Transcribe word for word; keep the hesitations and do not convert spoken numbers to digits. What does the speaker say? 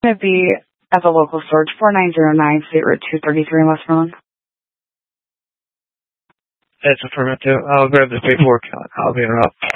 going to be at the local storage, four nine zero nine, State Route two thirty-three in Westmoreland. That's affirmative. I'll grab the paperwork. I'll be in a